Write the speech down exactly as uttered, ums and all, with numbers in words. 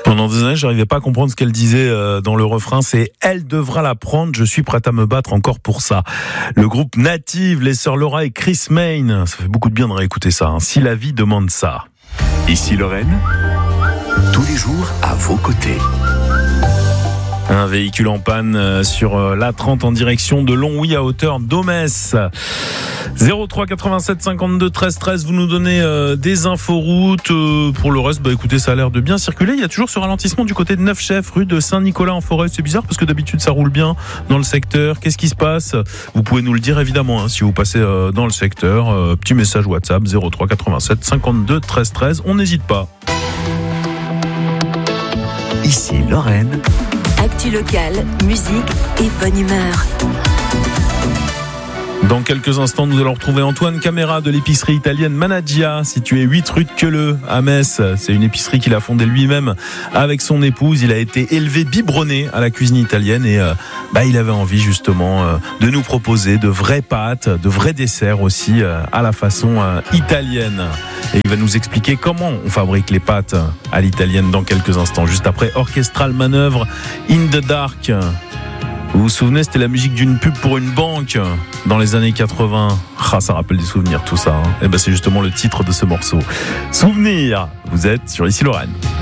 Pendant des années, j'arrivais pas à comprendre ce qu'elle disait euh, dans le refrain. C'est « Elle devra l'apprendre, je suis prête à me battre encore pour ça ». Le groupe Native, les sœurs Laura et Chris Main. Ça fait beaucoup de bien de réécouter ça. Hein. Si la vie demande ça. Ici Lorraine, tous les jours à vos côtés. Un véhicule en panne sur l'A trente en direction de Longwy à hauteur d'Aumesse. zéro trois quatre-vingt-sept cinquante-deux treize treize, vous nous donnez euh, des inforoutes. Euh, pour le reste, bah écoutez, ça a l'air de bien circuler. Il y a toujours ce ralentissement du côté de Neufchef, rue de Saint-Nicolas en Forêt. C'est bizarre parce que d'habitude ça roule bien dans le secteur. Qu'est-ce qui se passe ? Vous pouvez nous le dire évidemment hein, si vous passez euh, dans le secteur. Euh, petit message WhatsApp zéro trois quatre-vingt-sept cinquante-deux treize treize. On n'hésite pas. Ici Lorraine. Actu locale, musique et bonne humeur. Dans quelques instants, nous allons retrouver Antoine Camera de l'épicerie italienne Managgia, située huit rue de Queuleux à Metz. C'est une épicerie qu'il a fondée lui-même avec son épouse. Il a été élevé biberonné à la cuisine italienne et euh, bah, il avait envie justement euh, de nous proposer de vraies pâtes, de vrais desserts aussi euh, à la façon euh, italienne. Et il va nous expliquer comment on fabrique les pâtes à l'italienne dans quelques instants. Juste après Orchestral Manœuvre, In the Dark. Vous vous souvenez, c'était la musique d'une pub pour une banque dans les années quatre-vingts. Ah, ça rappelle des souvenirs tout ça. Hein. Et ben c'est justement le titre de ce morceau. Souvenir, vous êtes sur Ici Lorraine.